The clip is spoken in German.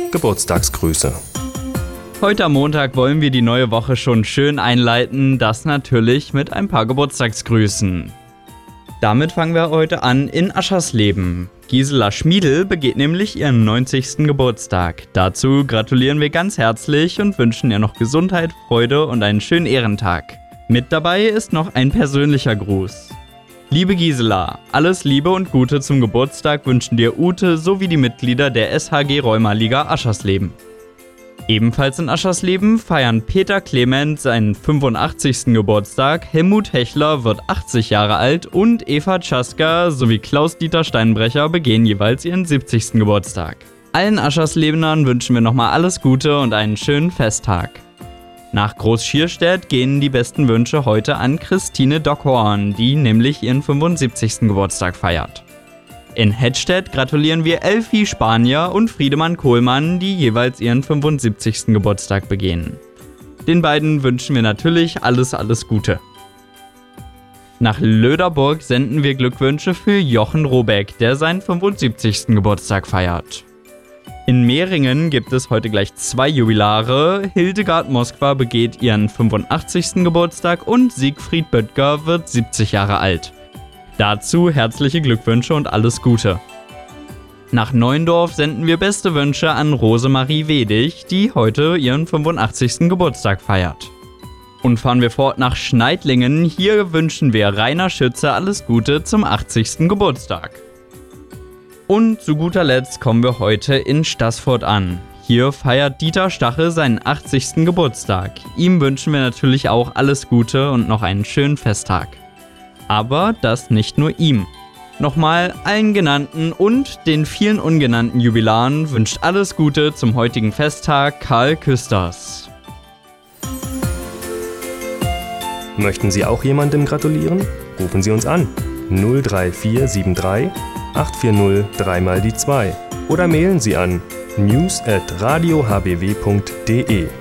Geburtstagsgrüße. Heute am Montag wollen wir die neue Woche schon schön einleiten, das natürlich mit ein paar Geburtstagsgrüßen. Damit fangen wir heute an in Aschersleben. Gisela Schmiedl begeht nämlich ihren 90. Geburtstag. Dazu gratulieren wir ganz herzlich und wünschen ihr noch Gesundheit, Freude und einen schönen Ehrentag. Mit dabei ist noch ein persönlicher Gruß. Liebe Gisela, alles Liebe und Gute zum Geburtstag wünschen dir Ute sowie die Mitglieder der SHG Rheuma-Liga Aschersleben. Ebenfalls in Aschersleben feiern Peter Clement seinen 85. Geburtstag, Helmut Hechler wird 80 Jahre alt und Eva Czaska sowie Klaus-Dieter Steinbrecher begehen jeweils ihren 70. Geburtstag. Allen Ascherslebenern wünschen wir nochmal alles Gute und einen schönen Festtag. Nach Groß-Schierstedt gehen die besten Wünsche heute an Christine Dockhorn, die nämlich ihren 75. Geburtstag feiert. In Hettstedt gratulieren wir Elfie Spanier und Friedemann Kohlmann, die jeweils ihren 75. Geburtstag begehen. Den beiden wünschen wir natürlich alles Gute. Nach Löderburg senden wir Glückwünsche für Jochen Robeck, der seinen 75. Geburtstag feiert. In Mehringen gibt es heute gleich 2 Jubilare. Hildegard Moskwa begeht ihren 85. Geburtstag und Siegfried Böttger wird 70 Jahre alt. Dazu herzliche Glückwünsche und alles Gute. Nach Neuendorf senden wir beste Wünsche an Rosemarie Wedig, die heute ihren 85. Geburtstag feiert. Und fahren wir fort nach Schneidlingen. Hier wünschen wir Rainer Schütze alles Gute zum 80. Geburtstag. Und zu guter Letzt kommen wir heute in Staßfurt an. Hier feiert Dieter Stache seinen 80. Geburtstag. Ihm wünschen wir natürlich auch alles Gute und noch einen schönen Festtag. Aber das nicht nur ihm. Nochmal allen genannten und den vielen ungenannten Jubilaren wünscht alles Gute zum heutigen Festtag Karl Küsters. Möchten Sie auch jemandem gratulieren? Rufen Sie uns an. 03473 840 3 die 2 oder mailen Sie an news@radiohbw.de.